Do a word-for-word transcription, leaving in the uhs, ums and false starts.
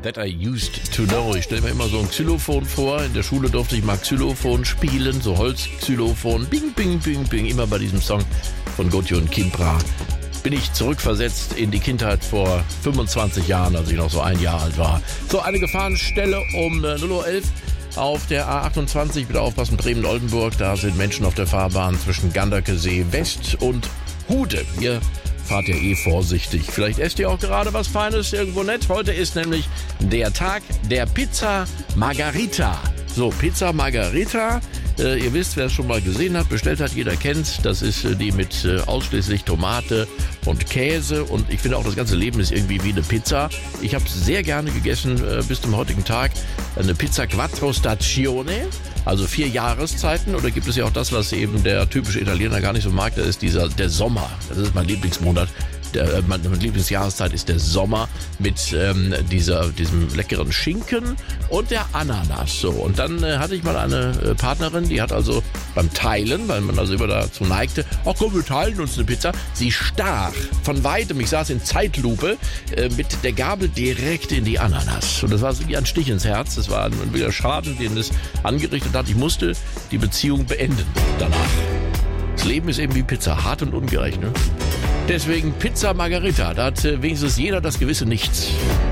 That I Used to Know. Ich stelle mir immer so ein Xylophon vor. In der Schule durfte ich mal Xylophon spielen, so Holzxylophon. Bing, bing, bing, bing. Immer bei diesem Song von Gotye und Kimpra bin ich zurückversetzt in die Kindheit vor fünfundzwanzig Jahren, als ich noch so ein Jahr alt war. So, eine Gefahrenstelle um null Uhr elf auf der A achtundzwanzig. Bitte aufpassen, Bremen-Oldenburg. Da sind Menschen auf der Fahrbahn zwischen Ganderkesee West und Hude. Hier fahrt ihr eh vorsichtig. Vielleicht esst ihr auch gerade was Feines irgendwo nett. Heute ist nämlich der Tag der Pizza Margherita. So, Pizza Margherita. Äh, ihr wisst, wer es schon mal gesehen hat, bestellt hat, jeder kennt. Das ist äh, die mit äh, ausschließlich Tomate und Käse. Und ich finde auch, das ganze Leben ist irgendwie wie eine Pizza. Ich habe es sehr gerne gegessen äh, bis zum heutigen Tag. Eine Pizza Quattro Stagione. Also vier Jahreszeiten, oder gibt es ja auch das, was eben der typische Italiener gar nicht so mag, das ist dieser, der Sommer. Das ist mein Lieblingsmonat. Der, meine Lieblingsjahreszeit ist der Sommer mit ähm, dieser, diesem leckeren Schinken und der Ananas. So, und dann äh, hatte ich mal eine äh, Partnerin, die hat also beim Teilen, weil man also immer dazu neigte, ach komm, wir teilen uns eine Pizza. Sie stach von weitem, ich saß in Zeitlupe, äh, mit der Gabel direkt in die Ananas. Und das war wie ein Stich ins Herz. Das war ein, ein wilder Schaden, den es angerichtet hat. Ich musste die Beziehung beenden danach. Das Leben ist eben wie Pizza, hart und ungerecht, ne? Deswegen Pizza Margherita, da hat wenigstens jeder das gewisse Nichts.